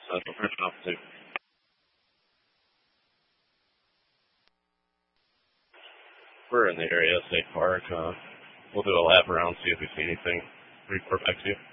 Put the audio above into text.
So French opposite. We're in the area, State Park. We'll do a lap around, see if we see anything. Report back to you.